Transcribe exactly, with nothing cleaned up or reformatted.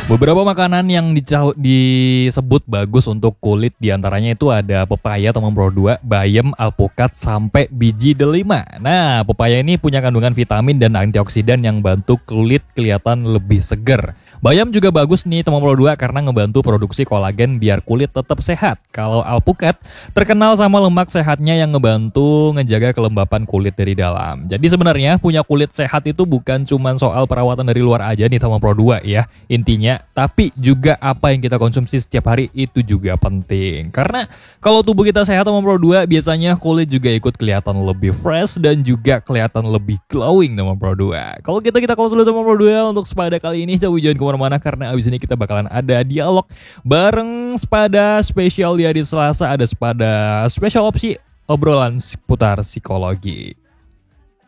Beberapa makanan yang dica- disebut bagus untuk kulit diantaranya itu ada pepaya, teman pro dua, bayam, alpukat, sampai biji delima. Nah, pepaya ini punya kandungan vitamin dan antioksidan yang bantu kulit kelihatan lebih seger. Bayam juga bagus nih teman pro dua karena ngebantu produksi kolagen biar kulit tetap sehat. Kalau alpukat terkenal sama lemak sehatnya yang ngebantu ngejaga kelembapan kulit dari dalam. Jadi sebenarnya punya kulit sehat itu bukan cuma soal perawatan dari luar aja nih teman pro dua ya. Intinya tapi juga apa yang kita konsumsi setiap hari itu juga penting. Karena kalau tubuh kita sehat teman pro dua, biasanya kulit juga ikut kelihatan lebih fresh dan juga kelihatan lebih glowing teman pro dua. Kalau kita kita close dulu teman pro dua untuk Sepada kali ini, tapi jangan kemana-mana karena abis ini kita bakalan ada dialog bareng Sepada spesial di hari Selasa. Ada Sepada special opsi obrolan seputar psikologi.